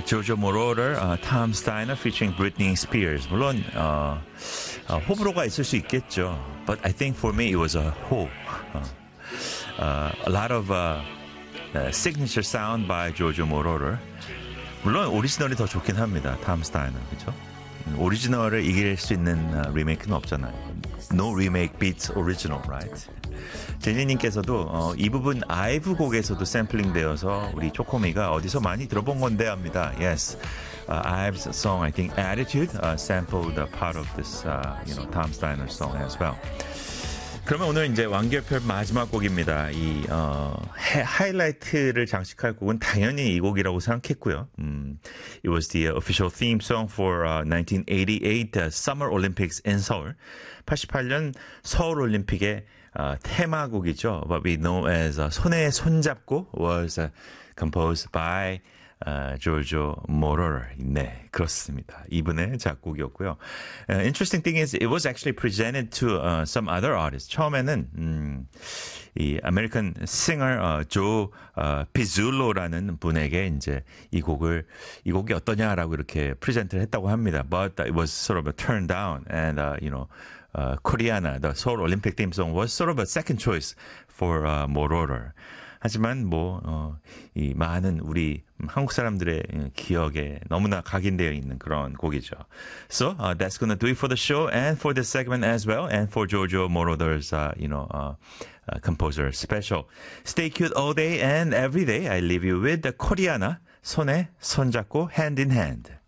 조조 모로를 Tom Steiner featuring Britney Spears. 물론 호불호가 있을 수 있겠죠. But I think for me it was a hope. A lot of signature sound by 조조 모로를. 물론 오리지널이 더 좋긴 합니다. Tom Steiner, 그죠? 오리지널을 이길 수 있는 리메이크는 없잖아요. No remake beats original, right? 제니님께서도 이 부분 아이브 곡에서도 샘플링 되어서 우리 초코미가 어디서 많이 들어본 건데 합니다. Yes, Ive's song, I think Attitude sampled a part of this, Tom Steiner song as well. 그러면 오늘 이제 완결편 마지막 곡입니다. 이 하이라이트를 장식할 곡은 당연히 이 곡이라고 생각했고요. It was the official theme song for 1988 Summer Olympics in Seoul. 88년 서울 올림픽의 테마곡이죠. What we know as 손에 손잡고 was composed by 조조 모로를. 네, 그렇습니다. 이분의 작곡이었고요. Interesting thing is it was actually presented to some other artists. 처음에는 이 아메리칸 싱어 조 피줄로라는 분에게 이제 이 곡이 어떠냐라고 이렇게 프레젠트를 했다고 합니다. But it was sort of a turn down and Koreana, the Seoul Olympic theme song was sort of a second choice for 모로를. 하지만 이 많은 우리 한국 사람들의 기억에 너무나 각인되어 있는 그런 곡이죠. So that's gonna do it for the show and for this segment as well, and for Jojo Moroder's composer special. Stay cute all day and every day. I leave you with the Koreana, 손에 손잡고 hand in hand.